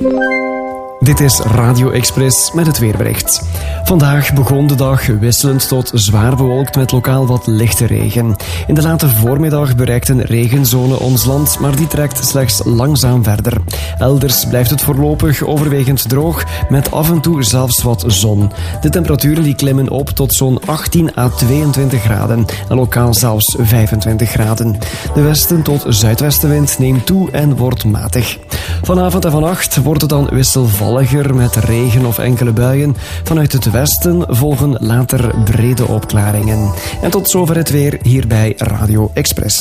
Dit is Radio Express met het weerbericht. Vandaag begon de dag wisselend tot zwaar bewolkt met lokaal wat lichte regen. In de late voormiddag bereikt een regenzone ons land, maar die trekt slechts langzaam verder. Elders blijft het voorlopig overwegend droog, met af en toe zelfs wat zon. De temperaturen die klimmen op tot zo'n 18 à 22 graden en lokaal zelfs 25 graden. De westen tot zuidwestenwind neemt toe en wordt matig. Vanavond en vannacht wordt het dan wisselvalliger met regen of enkele buien. Vanuit het westen volgen later brede opklaringen. En tot zover het weer hier bij Radio Express.